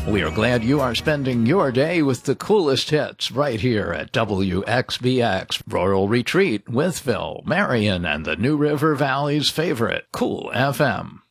We are glad you are spending your day with the coolest hits right here at WXBX Royal Retreat, Wytheville, Marion, and the New River Valley's favorite Cool FM.